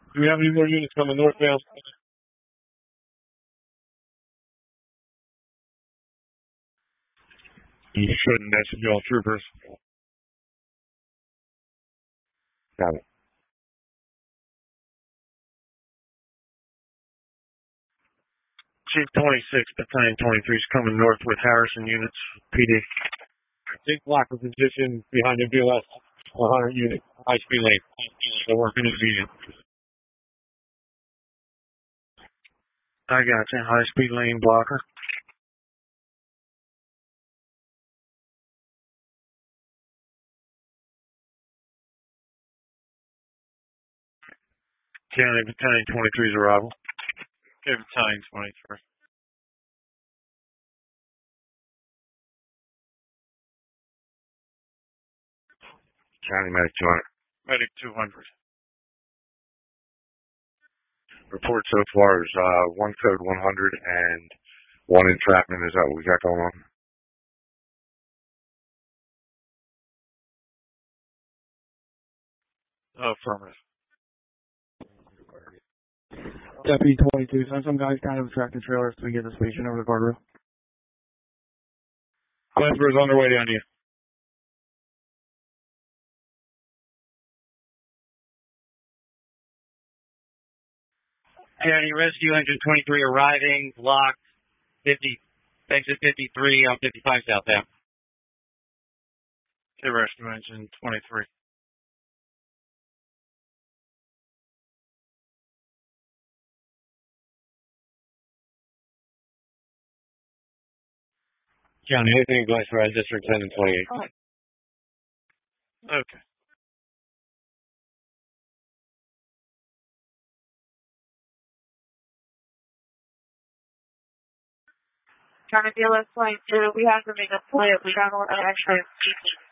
Do we have any more units coming northbound? You shouldn't. That should be all troopers. Got it. Chief 26, Battalion 23 is coming north with Harrison units, PD. Big block of position behind the BLS 100 unit, high speed lane. They're working as medium. I got you, high speed lane blocker. County Battalion 23's arrival. Okay, Battalion 23. County Medic 200. Medic 200. Report so far is one code 100 and one entrapment. Is that what we got going on? Affirmative. Deputy 22, send some guys kind of tractor trailers so we get the station over the guardrail. Glennsboro's on their way down here. County Rescue Engine 23 arriving, block 50, exit 53 on 55 southbound. Okay, Rescue Engine 23. County, anything Glennsboro, District 10 and 28. Okay. County BLS 22, we have to make a play if we got more extra people.